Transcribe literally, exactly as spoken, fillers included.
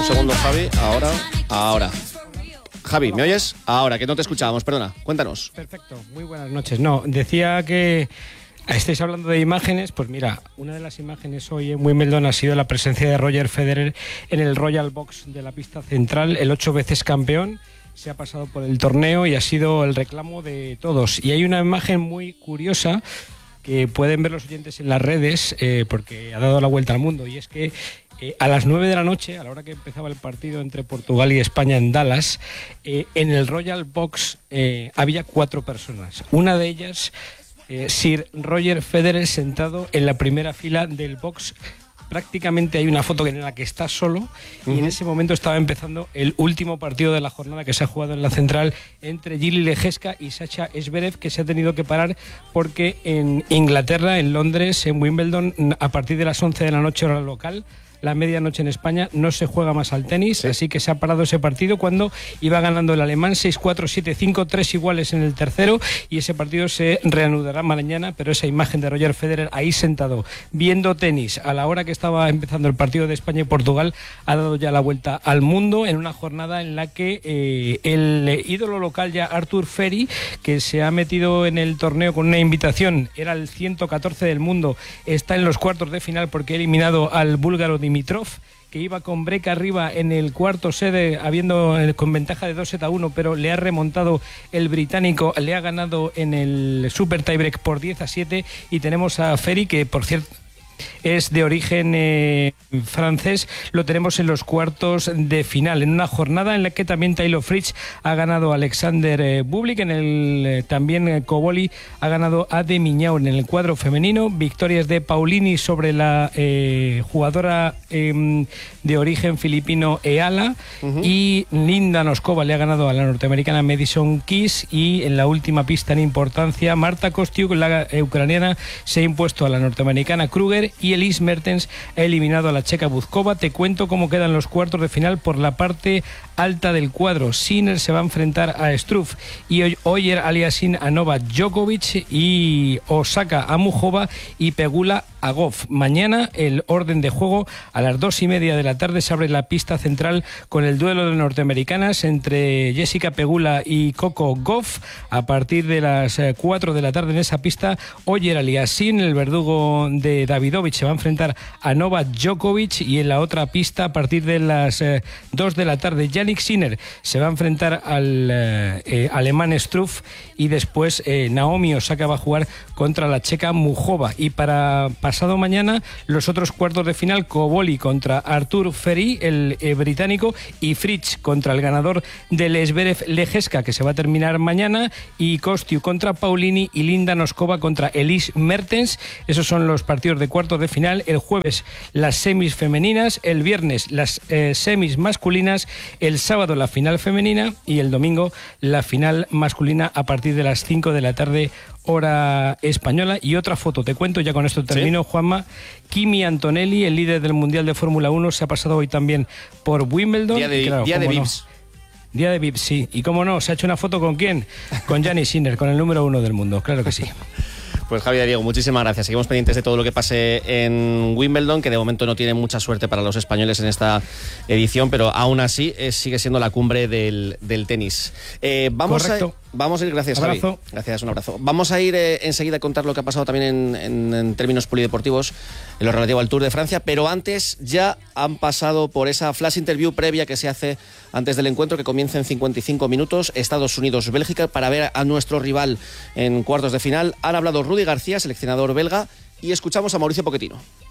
segundo, Javi. Ahora, ahora. Javi, ¿me oyes? Ahora, que no te escuchábamos, perdona. Cuéntanos. Perfecto, muy buenas noches. No, decía que estáis hablando de imágenes. Pues mira, una de las imágenes hoy en Wimbledon ha sido la presencia de Roger Federer en el Royal Box de la pista central, el ocho veces campeón. Se ha pasado por el torneo y ha sido el reclamo de todos. Y hay una imagen muy curiosa que pueden ver los oyentes en las redes, eh, porque ha dado la vuelta al mundo, y es que eh, a las nueve de la noche, a la hora que empezaba el partido entre Portugal y España en Dallas, eh, en el Royal Box eh, había cuatro personas. Una de ellas, eh, Sir Roger Federer, sentado en la primera fila del box. Prácticamente hay una foto en la que está solo, y uh-huh. en ese momento estaba empezando el último partido de la jornada que se ha jugado en la central entre Gili Lejeska y Sasha Zverev, que se ha tenido que parar porque en Inglaterra, en Londres, en Wimbledon, a partir de las once de la noche hora local, la medianoche en España, no se juega más al tenis, sí. Así que se ha parado ese partido cuando iba ganando el alemán seis cuatro, siete cinco, tres iguales en el tercero, y ese partido se reanudará mañana. Pero esa imagen de Roger Federer ahí sentado viendo tenis a la hora que estaba empezando el partido de España y Portugal ha dado ya la vuelta al mundo en una jornada en la que eh, el ídolo local ya, Arthur Ferry, que se ha metido en el torneo con una invitación, era el ciento catorce del mundo, está en los cuartos de final porque ha eliminado al búlgaro Dimitrov, que iba con break arriba en el cuarto set, habiendo con ventaja de dos sets a uno, pero le ha remontado el británico, le ha ganado en el super tiebreak por diez a siete, y tenemos a Ferry, que por cierto es de origen eh, francés, lo tenemos en los cuartos de final, en una jornada en la que también Taylor Fritz ha ganado a Alexander eh, Bublik, en el eh, también eh, Koboli ha ganado a De Miñao en el cuadro femenino, victorias de Paulini sobre la eh, jugadora eh, de origen filipino Eala, uh-huh. y Linda Noskova le ha ganado a la norteamericana Madison Keys, y en la última pista en importancia, Marta Kostyuk, la eh, ucraniana, se ha impuesto a la norteamericana Kruger, y Elise Mertens ha eliminado a la checa Buzkova. Te cuento cómo quedan los cuartos de final por la parte alta del cuadro. Sinner se va a enfrentar a Struff, y Oyer Aliassime a Novak Djokovic, y Osaka a Muchova, y Pegula a Goff. Mañana el orden de juego: a las dos y media de la tarde se abre la pista central con el duelo de norteamericanas entre Jessica Pegula y Coco Gauff. A partir de las cuatro de la tarde en esa pista, Oyer Aliassime, el verdugo de Davidovich, se va a enfrentar a Novak Djokovic, y en la otra pista, a partir de las eh, dos de la tarde, Jannik Sinner se va a enfrentar al eh, eh, alemán Struff, y después eh, Naomi Osaka va a jugar contra la checa Muchova. Y para pasado mañana, los otros cuartos de final: Koboli contra Arthur Ferry, el eh, británico, y Fritz contra el ganador del Zverev Lejeska, que se va a terminar mañana, y Kostyuk contra Paulini, y Linda Noskova contra Elise Mertens. Esos son los partidos de cuartos de final. El jueves las semis femeninas, el viernes las eh, semis masculinas, el sábado la final femenina, y el domingo la final masculina a partir de las cinco de la tarde hora española. Y otra foto, te cuento, ya con esto termino, ¿sí? Juanma. Kimi Antonelli, el líder del Mundial de Fórmula uno, se ha pasado hoy también por Wimbledon. Día de, claro, día de V I Ps. No, día de V I Ps, sí. Y cómo no, se ha hecho una foto ¿con quién? Con Jannik Sinner, con el número uno del mundo, claro que sí. Pues Javier, Diego, muchísimas gracias. Seguimos pendientes de todo lo que pase en Wimbledon, que de momento no tiene mucha suerte para los españoles en esta edición, pero aún así eh, sigue siendo la cumbre del, del tenis. Eh, vamos Correcto. a, vamos a ir, gracias, abrazo. Javi. Gracias, un abrazo. Vamos a ir eh, enseguida a contar lo que ha pasado también en, en, en términos polideportivos en lo relativo al Tour de Francia, pero antes ya han pasado por esa flash interview previa que se hace antes del encuentro, que comienza en cincuenta y cinco minutos, Estados Unidos-Bélgica, para ver a nuestro rival en cuartos de final. Han hablado Rudy García, seleccionador belga, y escuchamos a Mauricio Pochettino.